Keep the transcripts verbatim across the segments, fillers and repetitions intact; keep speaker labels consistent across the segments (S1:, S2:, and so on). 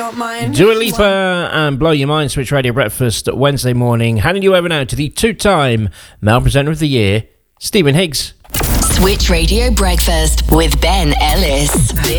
S1: Dua Lipa and Blow Your Mind, Switch Radio Breakfast Wednesday morning. Handing you over now to the two-time Male Presenter of the Year, Stephen Higgs.
S2: Switch Radio Breakfast with Ben Ellis.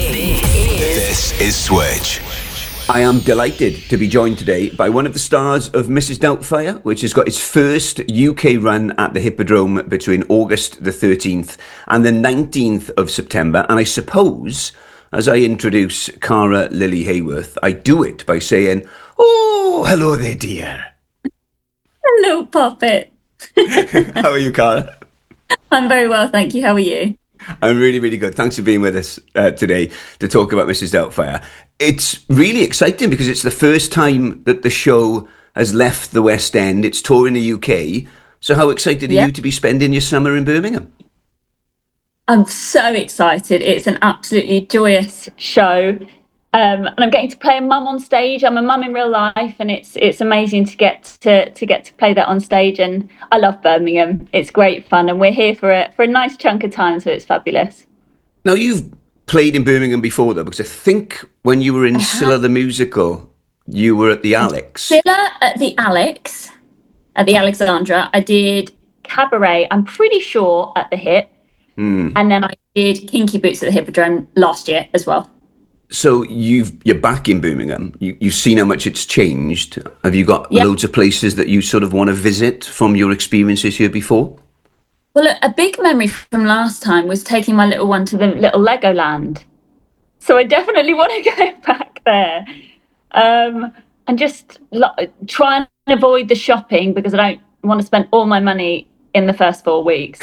S3: This is Switch.
S4: I am delighted to be joined today by one of the stars of Missus Doubtfire, which has got its first U K run at the Hippodrome between August the thirteenth and the nineteenth of September. And I suppose, as I introduce Cara Lily Hayworth, I do it by saying, "Oh, hello there, dear."
S5: Hello, Puppet.
S4: How are you, Cara?
S5: I'm very well, thank you. How are you?
S4: I'm really, really good. Thanks for being with us uh, today to talk about Missus Doubtfire. It's really exciting because it's the first time that the show has left the West End. It's touring the U K. So how excited are
S5: Yeah.
S4: you to be spending your summer in Birmingham?
S5: I'm so excited. It's an absolutely joyous show. Um, and I'm getting to play a mum on stage. I'm a mum in real life, and it's it's amazing to get to to get to play that on stage. And I love Birmingham. It's great fun, and we're here for a for a nice chunk of time, so it's fabulous.
S4: Now, you've played in Birmingham before, though, because I think when you were in Scylla the Musical, you were at the Alex.
S5: Scylla at the Alex, at the Alexandra. I did Cabaret, I'm pretty sure, at the Hip.
S4: Mm.
S5: And then I did Kinky Boots at the Hippodrome last year as well.
S4: So you've, you're back in Birmingham. You, you've seen how much it's changed. Have you got
S5: Yep.
S4: loads of places that you sort of want to visit from your experiences here before?
S5: Well, a, a big memory from last time was taking my little one to the little Legoland. So I definitely want to go back there. Um, and just lo- try and avoid the shopping because I don't want to spend all my money in the first four weeks.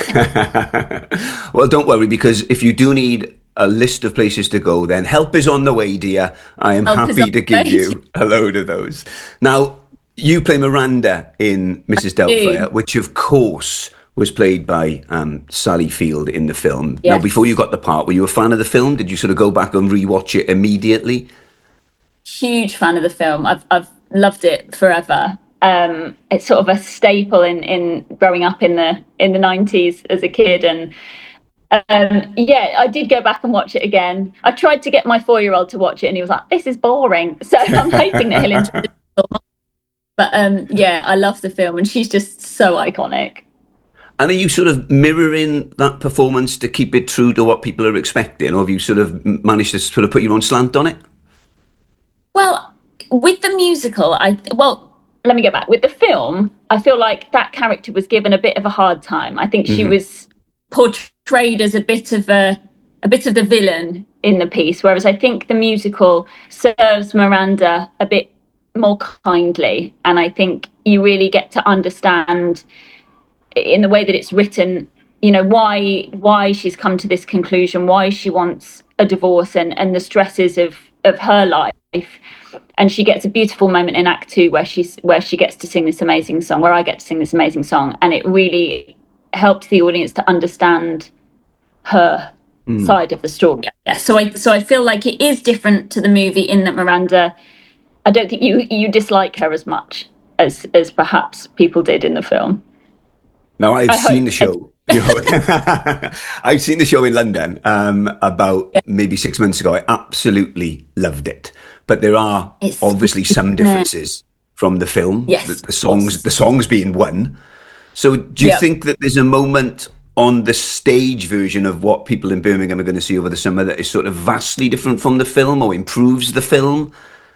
S4: Well, don't worry, because if you do need a list of places to go, then help is on the way, dear. I am
S5: Help is
S4: happy
S5: on
S4: to
S5: the
S4: give
S5: way.
S4: you a load of those. Now, you play Miranda in Missus
S5: do.
S4: Doubtfire, which of course was played by um, Sally Field in the film. Now,
S5: Yes.
S4: before you got the part, were you a fan of the film? Did you sort of go back and rewatch it immediately?
S5: Huge fan of the film. I've I've loved it forever. Um, it's sort of a staple in, in growing up in the in the nineties as a kid, and um, yeah, I did go back and watch it again. I tried to get my four year old to watch it, and he was like, "This is boring." So I'm hoping that he'll enjoy the film. But um, yeah, I love the film, and she's just so iconic.
S4: And are you sort of mirroring that performance to keep it true to what people are expecting, or have you sort of managed to sort of put your own slant on it?
S5: Well, with the musical, I well, let me go back. With the film, I feel like that character was given a bit of a hard time. I think she
S4: Mhm.
S5: was portrayed as a bit of a a bit of the villain in the piece, whereas I think the musical serves Miranda a bit more kindly, and I think you really get to understand in the way that it's written, you know, why why she's come to this conclusion, why she wants a divorce, and and the stresses of of her life. And she gets a beautiful moment in Act Two where she's where she gets to sing this amazing song, where I get to sing this amazing song, and it really helped the audience to understand her
S4: Mm.
S5: side of the story. Yeah. So I so I feel like it is different to the movie in that Miranda, I don't think you you dislike her as much as as perhaps people did in the film.
S4: Now, I've
S5: I
S4: seen
S5: hope-
S4: the show. You know, I've seen the show in London um, about
S5: Yeah.
S4: maybe six months ago. I absolutely loved it. But there are
S5: It's-
S4: obviously some differences from the film.
S5: Yes,
S4: The, the
S5: of
S4: songs,
S5: course.
S4: the songs being one. So, do you
S5: Yeah.
S4: think that there's a moment on the stage version of what people in Birmingham are going to see over the summer that is sort of vastly different from the film or improves the film?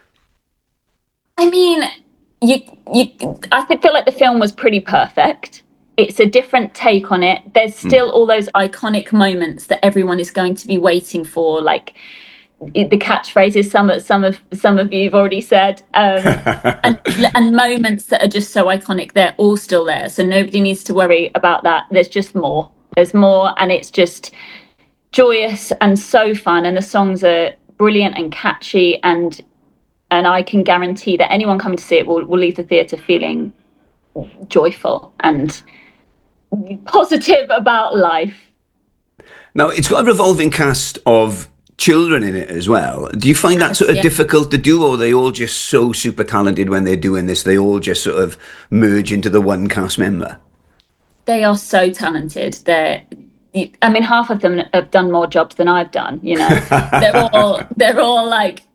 S5: I mean, you you I th- feel like the film was pretty perfect. It's a different take on it. There's still all those iconic moments that everyone is going to be waiting for, like i- the catchphrases. Some of some of some of you've already said, um, and and moments that are just so iconic. They're all still there, so nobody needs to worry about that. There's just more. There's more, and it's just joyous and so fun. And the songs are brilliant and catchy, and and I can guarantee that anyone coming to see it will, will leave the theatre feeling joyful and positive about life.
S4: Now, it's got a revolving cast of children in it as well. Do you find that sort of
S5: Yeah.
S4: difficult to do, or are they all just so super talented when they're doing this? They all just sort of merge into the one cast member?
S5: They are so talented. They're, I mean, half of them have done more jobs than I've done. You know, they're all they're all like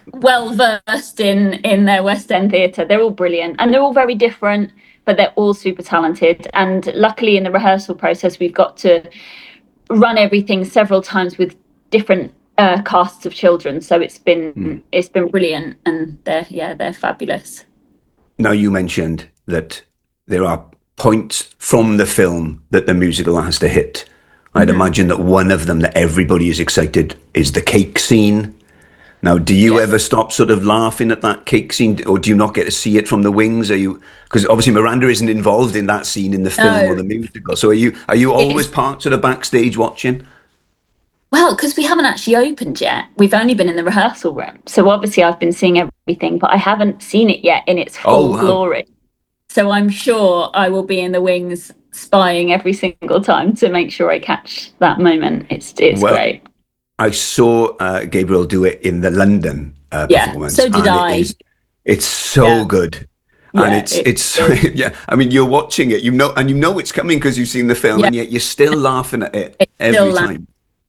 S5: well versed in in their West End theatre. They're all brilliant, and they're all very different, but they're all super talented. And luckily, in the rehearsal process, we've got to run everything several times with different uh, casts of children. So it's been mm. it's been brilliant, and they're yeah they're fabulous.
S4: Now, you mentioned that there are points from the film that the musical has to hit. I'd mm-hmm. imagine that one of them that everybody is excited is the cake scene. Now, do you yes. ever stop sort of laughing at that cake scene, or do you not get to see it from the wings? Are you, because obviously Miranda isn't involved in that scene in the film no. or the musical. So are you are you always part sort of backstage watching?
S5: Well, because we haven't actually opened yet. We've only been in the rehearsal room. So obviously I've been seeing everything, but I haven't seen it yet in its full oh, wow. glory. So I'm sure I will be in the wings spying every single time to make sure I catch that moment. It's it's
S4: well,
S5: great.
S4: I saw uh, Gabriel do it in the London uh,
S5: yeah,
S4: performance.
S5: So did I.
S4: It is, it's so yeah. good.
S5: Yeah,
S4: and it's it's, it's yeah. I mean, you're watching it, you know, and you know it's coming because you've seen the film, yeah. and yet you're still laughing at it it's every time.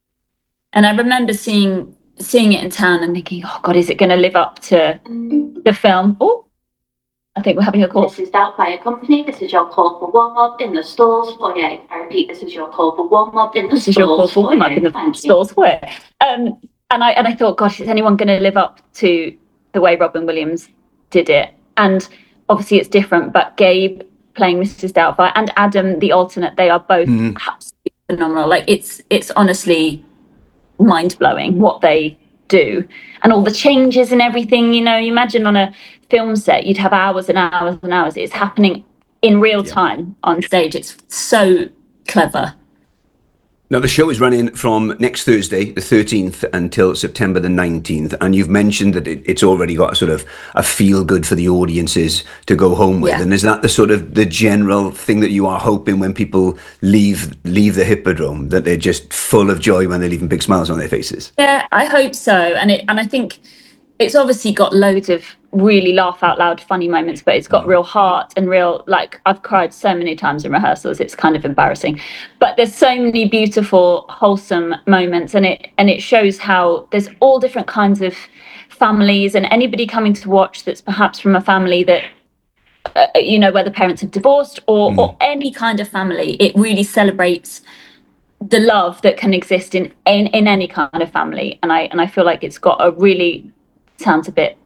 S5: And I remember seeing seeing it in town and thinking, oh God, is it going to live up to the film? Oh. I think we're having a call.
S6: This is Doubtfire Company. This is your call for warm-up in the stores foyer. I repeat, this is your call for warm-up in the
S5: this
S6: stores
S5: is your call for warm-up in the
S6: Thank
S5: stores foyer. Um, and I and I thought, gosh, is anyone going to live up to the way Robin Williams did it? And obviously it's different, but Gabe playing Missus Doubtfire and Adam, the alternate, they are both mm. absolutely phenomenal. Like it's it's honestly mind-blowing what they do, and all the changes and everything. You know, you imagine on a film set you'd have hours and hours and hours. It's happening in real time on stage. It's so clever.
S4: Now, the show is running from next Thursday, the thirteenth, until September the nineteenth. And you've mentioned that it, it's already got a sort of a feel good for the audiences to go home with. Yeah. And is that the sort of the general thing that you are hoping when people leave leave the Hippodrome, that they're just full of joy when they're leaving big smiles on their faces?
S5: Yeah, I hope so. And it, and I think it's obviously got loads of really laugh out loud funny moments, but it's got mm. real heart and real, like, I've cried so many times in rehearsals, it's kind of embarrassing, but there's so many beautiful wholesome moments, and it and it shows how there's all different kinds of families, and anybody coming to watch that's perhaps from a family that uh, you know, where the parents have divorced, or mm. or any kind of family. It really celebrates the love that can exist in, in in any kind of family, and I and I feel like it's got a really, sounds a bit,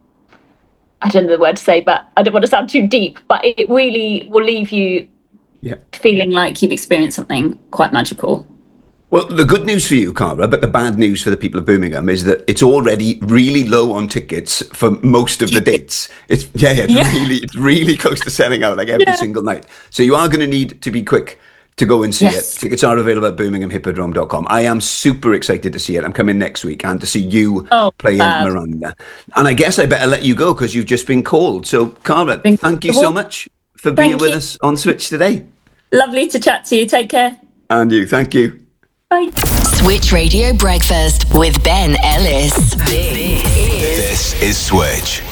S5: I don't know the word to say, but I don't want to sound too deep, but it really will leave you yeah. feeling like you've experienced something quite magical.
S4: Well, the good news for you, Cara, but the bad news for the people of Birmingham is that it's already really low on tickets for most of the dates. It's yeah, yeah, it's yeah. really it's really close to selling out like every yeah. single night. So you are going to need to be quick to go and see yes. it. Tickets are available at birmingham hippodrome dot com. I am super excited to see it. I'm coming next week and to see you oh, playing bad. Miranda. And I guess I better let you go because you've just been called. So, Cara, thank, thank you so much for being thank with you. us on Switch today.
S5: Lovely to chat to you. Take care.
S4: And you. Thank you.
S5: Bye.
S2: Switch Radio Breakfast with Ben Ellis.
S3: This is Switch.